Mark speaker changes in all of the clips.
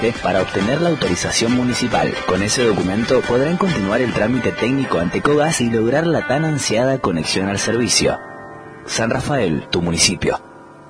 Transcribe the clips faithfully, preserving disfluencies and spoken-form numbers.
Speaker 1: para obtener la autorización municipal. Con ese documento podrán continuar el trámite técnico ante Cogas y lograr la tan ansiada conexión al servicio. San Rafael, tu municipio.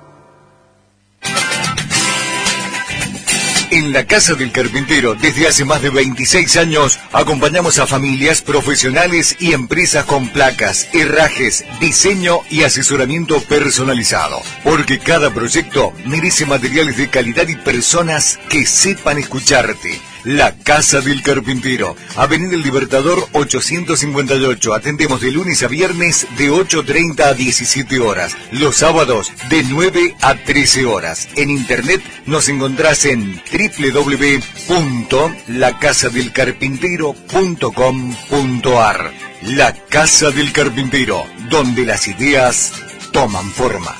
Speaker 2: En la Casa del Carpintero, desde hace más de veintiséis años, acompañamos a familias, profesionales y empresas con placas, herrajes, diseño y asesoramiento personalizado. Porque cada proyecto merece materiales de calidad y personas que sepan escucharte. La Casa del Carpintero, Avenida El Libertador ochocientos cincuenta y ocho. Atendemos de lunes a viernes de ocho treinta a diecisiete horas. Los sábados de nueve a trece horas. En internet nos encontrás en doble u doble u doble u punto la casa del carpintero punto com punto a r. La Casa del Carpintero, donde las ideas toman forma.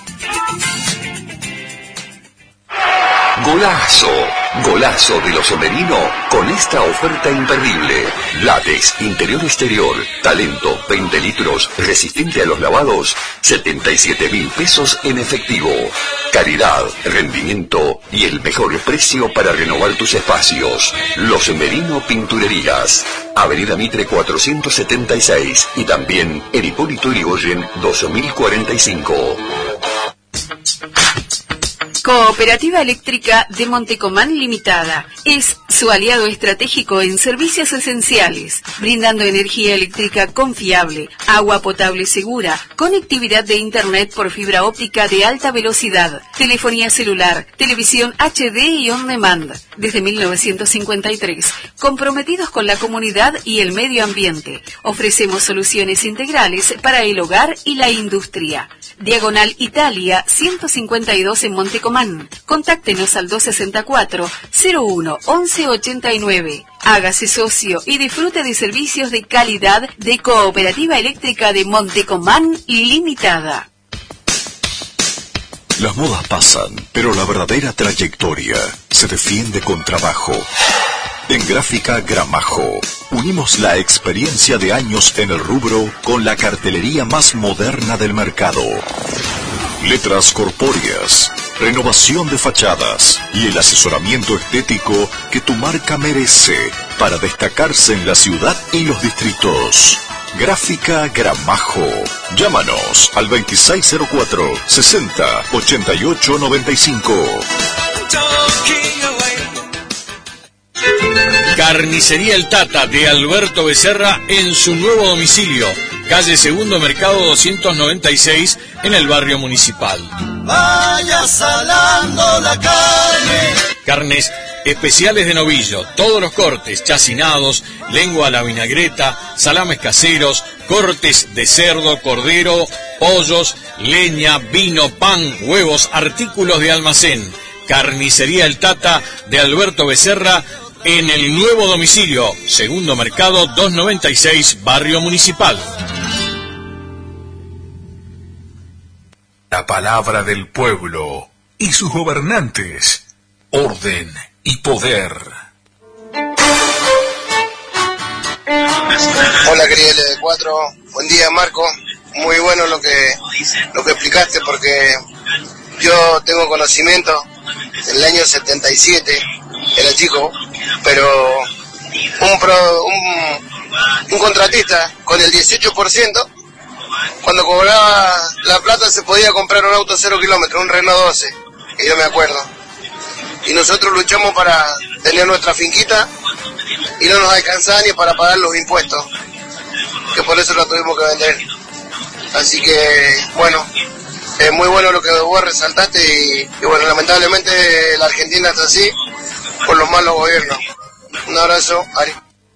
Speaker 3: Golazo, golazo de los Somerino con esta oferta imperdible. Látex, interior exterior, talento, veinte litros, resistente a los lavados, setenta y siete mil pesos en efectivo. Calidad, rendimiento y el mejor precio para renovar tus espacios. Los Somerino Pinturerías, Avenida Mitre cuatrocientos setenta y seis y también en Hipólito Yrigoyen dos mil cuarenta y cinco.
Speaker 4: Cooperativa Eléctrica de Montecomán Limitada es su aliado estratégico en servicios esenciales, brindando energía eléctrica confiable, agua potable segura, conectividad de internet por fibra óptica de alta velocidad, telefonía celular, televisión H D y on demand. Desde mil novecientos cincuenta y tres, comprometidos con la comunidad y el medio ambiente, ofrecemos soluciones integrales para el hogar y la industria. Diagonal Italia ciento cincuenta y dos en Montecomán. Contáctenos al dos sesenta y cuatro, cero uno, once ochenta y nueve. Hágase socio y disfrute de servicios de calidad de Cooperativa Eléctrica de Montecomán Limitada.
Speaker 5: Las modas pasan, pero la verdadera trayectoria se defiende con trabajo. En Gráfica Gramajo, unimos la experiencia de años en el rubro con la cartelería más moderna del mercado. Letras corpóreas, renovación de fachadas y el asesoramiento estético que tu marca merece para destacarse en la ciudad y los distritos. Gráfica Gramajo. Llámanos al veintiséis cero cuatro, sesenta, ochenta y ocho noventa y cinco.
Speaker 6: Carnicería El Tata de Alberto Becerra en su nuevo domicilio, calle Segundo Mercado doscientos noventa y seis en el barrio Municipal.
Speaker 7: Vaya salando la carne.
Speaker 6: Carnes especiales de novillo, todos los cortes, chacinados, lengua a la vinagreta, salames caseros, cortes de cerdo, cordero, pollos, leña, vino, pan, huevos, artículos de almacén. Carnicería El Tata de Alberto Becerra en el nuevo domicilio, Segundo Mercado doscientos noventa y seis, barrio Municipal.
Speaker 8: La palabra del pueblo y sus gobernantes, orden y poder.
Speaker 9: Hola querida L D cuatro, buen día Marco, muy bueno lo que lo que explicaste porque yo tengo conocimiento del año setenta y siete, era chico, pero un, pro, un, un contratista con el dieciocho por ciento, cuando cobraba la plata se podía comprar un auto cero kilómetros, un Renault doce, que yo me acuerdo. Y nosotros luchamos para tener nuestra finquita y no nos alcanzaba ni para pagar los impuestos, que por eso la tuvimos que vender. Así que, bueno, es muy bueno lo que vos resaltaste y, y bueno, lamentablemente la Argentina está así por los malos gobiernos. Un abrazo, Ari.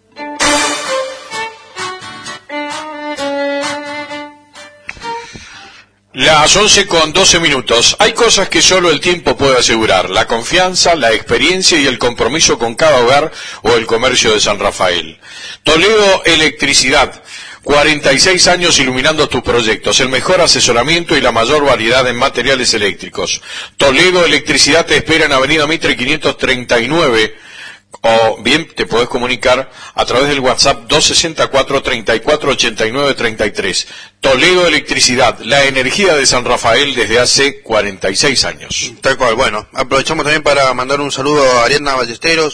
Speaker 6: Las once con doce minutos. Hay cosas que solo el tiempo puede asegurar: la confianza, la experiencia y el compromiso con cada hogar o el comercio de San Rafael. Toledo Electricidad, cuarenta y seis años iluminando tus proyectos, el mejor asesoramiento y la mayor variedad en materiales eléctricos. Toledo Electricidad te espera en Avenida Mitre quinientos treinta y nueve, o bien te podés comunicar a través del WhatsApp dos sesenta y cuatro, treinta y cuatro, ochenta y nueve, treinta y tres. Toledo Electricidad, la energía de San Rafael desde hace cuarenta y seis años.
Speaker 10: Tal cual. Bueno, aprovechamos también para mandar un saludo a Ariadna Ballesteros,